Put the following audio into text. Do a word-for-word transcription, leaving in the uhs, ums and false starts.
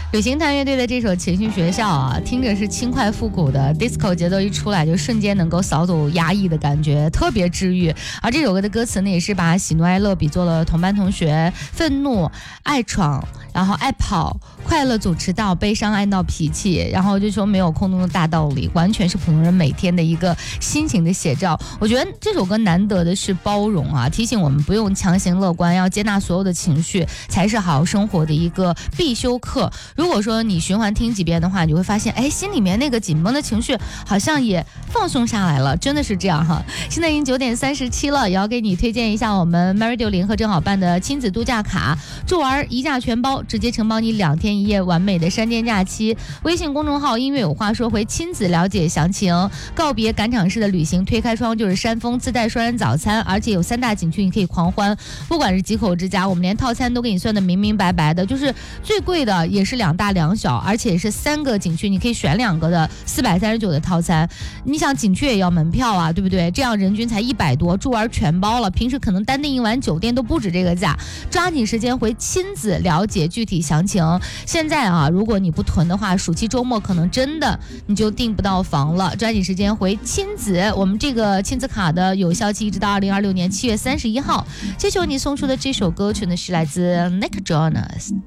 旅行团乐队的这首《情绪学校》啊，听着是轻快复古的 disco 节奏，一出来就瞬间能够扫走压抑的感觉，特别治愈。而这首歌的歌词呢，也是把喜怒哀乐比作了同班同学，愤怒、爱闯，然后爱跑，快乐总迟到，悲伤爱闹脾气，然后就说没有空洞的大道理，完全是普通人每天的一个心情的写照。我觉得这首歌难得的是包容啊，提醒我们不用强行乐观，要接纳所有的情绪，才是好好生活的一个必修课。如果说你循环听几遍的话，你会发现，哎，心里面那个紧绷的情绪好像也放松下来了，真的是这样哈。现在已经九点三十七了，也要给你推荐一下我们 Meridio 联合正好办的亲子度假卡，住玩一价全包，直接承包你两天一夜完美的山间假期。微信公众号音乐有话说回亲子了解详情，告别赶场式的旅行，推开窗就是山峰，自带双人早餐，而且有三大景区你可以狂欢，不管是几口之家，我们连套餐都给你算的明明白白的，就是最贵的也是两大两小，而且是三个景区你可以选两个的四百三十九的套餐。你想景区也要门票啊，对不对？这样人均才一百多，住玩全包了，平时可能单订一晚酒店都不止这个价。抓紧时间回亲子了解具体详情。现在啊，如果你不囤的话，暑期周末可能真的你就订不到房了。抓紧时间回亲子，我们这个亲子卡的有效期一直到二零二六年七月三十一号。接受你送出的这首歌曲呢，是来自 Nick Jonas。